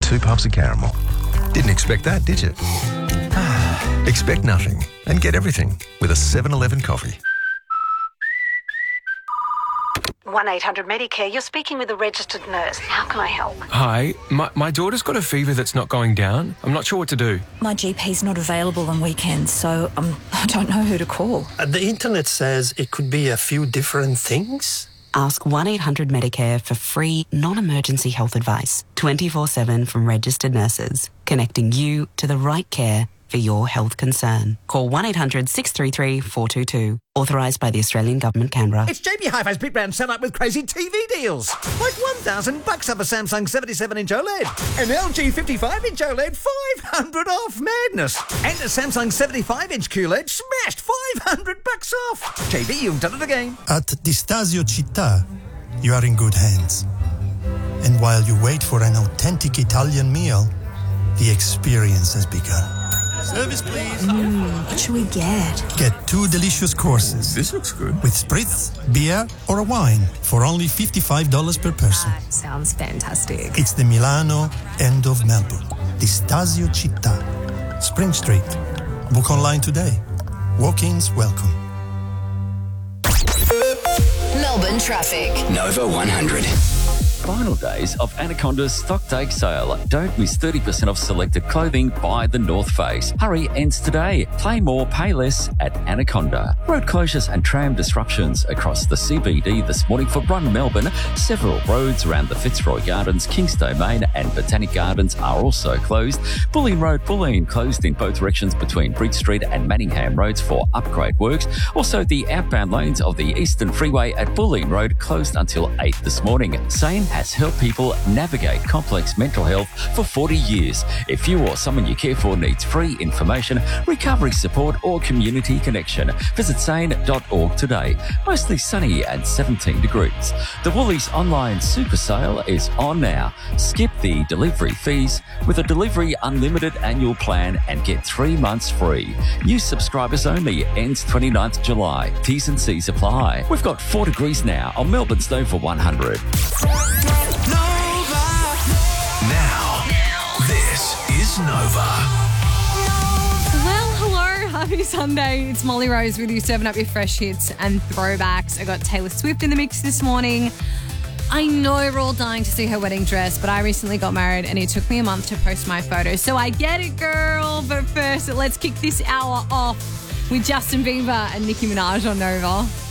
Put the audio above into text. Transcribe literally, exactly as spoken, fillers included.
two puffs of caramel. Didn't expect that, did you? Expect nothing and get everything with a seven eleven coffee. one eight hundred Medicare, you're speaking with a registered nurse. How can I help? Hi, my, my daughter's got a fever that's not going down. I'm not sure what to do. My G P's not available on weekends, so um, I don't know who to call. Uh, the internet says it could be a few different things. Ask one eight hundred Medicare for free, non-emergency health advice. twenty-four seven from registered nurses, connecting you to the right care for your health concern. Call one eight hundred six three three four two two. Authorised by the Australian Government, Canberra. It's J B Hi-Fi's big brand set up with crazy T V deals. Like one thousand bucks off a Samsung seventy-seven inch OLED. An L G fifty-five inch OLED, five hundred off. Madness. And a Samsung seventy-five inch Q L E D, smashed five hundred bucks off. J B, you've done it again. At Distasio Città, you are in good hands. And while you wait for an authentic Italian meal, the experience has begun. Service, please. Mm, what should we get? Get two delicious courses. This looks good. With spritz, beer, or a wine for only fifty-five dollars per person. That sounds fantastic. It's the Milano end of Melbourne. Distasio Città. Spring Street. Book online today. Walk-ins welcome. Melbourne traffic. Nova one hundred. Final days of Anaconda's stock take sale. Don't miss thirty percent off selected clothing by the North Face. Hurry ends today. Play more, pay less at Anaconda. Road closures and tram disruptions across the C B D this morning for Brun, Melbourne. Several roads around the Fitzroy Gardens, King's Domain and Botanic Gardens are also closed. Bulleen Road, Bulleen closed in both directions between Bridge Street and Manningham Roads for upgrade works. Also, the outbound lanes of the Eastern Freeway at Bulleen Road closed until eight this morning. Sane has helped people navigate complex mental health for forty years. If you or someone you care for needs free information, recovery support or community connection, visit sane dot org today. Mostly sunny and seventeen degrees. The Woolies online super sale is on now. Skip the delivery fees with a delivery unlimited annual plan and get three months free. New subscribers only, ends twenty-ninth of July. T's and C's apply. We've got four degrees now on Melbourne's Nova one hundred. Nova. Now, this is Nova. Well, hello, happy Sunday. It's Molly Rose with you, serving up your fresh hits and throwbacks. I got Taylor Swift in the mix this morning. I know we're all dying to see her wedding dress, but I recently got married and it took me a month to post my photos. So I get it, girl. But first, let's kick this hour off with Justin Bieber and Nicki Minaj on Nova.